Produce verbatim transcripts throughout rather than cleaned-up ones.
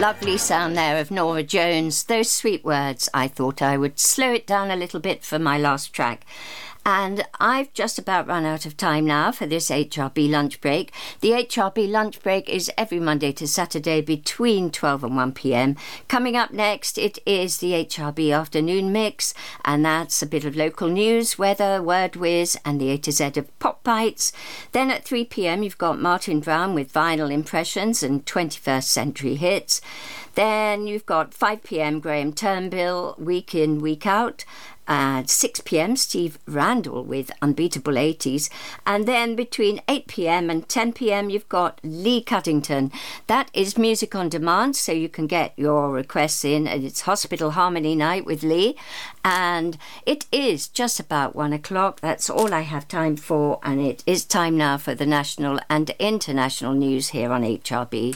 Lovely sound there of Norah Jones. Those sweet words. I thought I would slow it down a little bit for my last track. And I've just about run out of time now for this H R B lunch break. The H R B lunch break is every Monday to Saturday between twelve and one p.m. Coming up next, it is the H R B afternoon mix, and that's a bit of local news, weather, word whiz, and the A to Z of Pop Bites. Then at three p.m. you've got Martin Brown with Vinyl Impressions and twenty-first century hits. Then you've got five p.m. Graham Turnbull, Week In, Week Out. At six p.m, Steve Randall with Unbeatable eighties. And then between eight p.m. and ten p.m, you've got Lee Cuddington. That is music on demand, so you can get your requests in. And it's Hospital Harmony Night with Lee. And it is just about one o'clock. That's all I have time for. And it is time now for the national and international news here on H R B.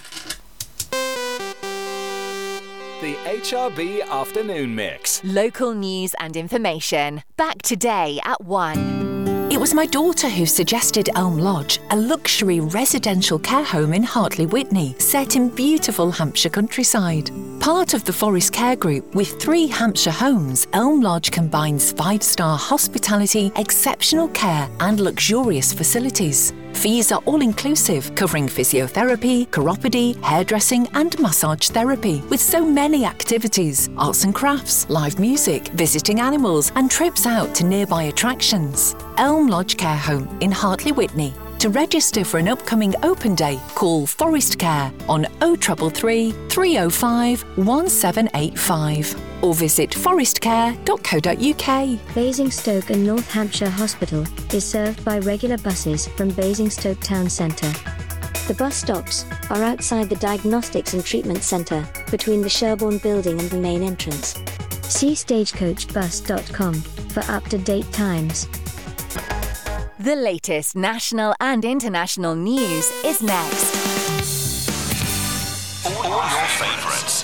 The H R B Afternoon Mix. Local news and information. Back today at one. It was my daughter who suggested Elm Lodge, a luxury residential care home in Hartley Witney, set in beautiful Hampshire countryside. Part of the Forest Care Group with three Hampshire homes, Elm Lodge combines five-star hospitality, exceptional care and luxurious facilities. Fees are all-inclusive, covering physiotherapy, chiropody, hairdressing and massage therapy, with so many activities, arts and crafts, live music, visiting animals and trips out to nearby attractions. Elm Lodge Care Home in Hartley Witney. To register for an upcoming open day, call Forest Care on oh three three, three oh five, one seven eight five or visit forest care dot co dot uk. Basingstoke and North Hampshire Hospital is served by regular buses from Basingstoke Town Centre. The bus stops are outside the Diagnostics and Treatment Centre, between the Sherborne building and the main entrance. See stagecoach bus dot com for up-to-date times. The latest national and international news is next. All your favourites.